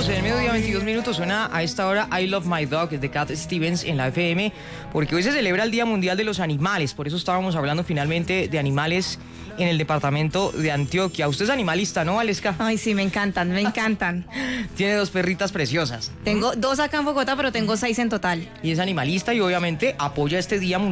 12 del mediodía, 22 minutos, suena a esta hora I Love My Dog de Cat Stevens en la FM, porque hoy se celebra el Día Mundial de los Animales, por eso estábamos hablando finalmente de animales en el departamento de Antioquia. Usted es animalista, ¿no, Aleska? Ay, sí, me encantan, me encantan. Tiene 2 perritas preciosas. Tengo 2 acá en Bogotá, pero tengo 6 en total. Y es animalista y obviamente apoya este Día Mundial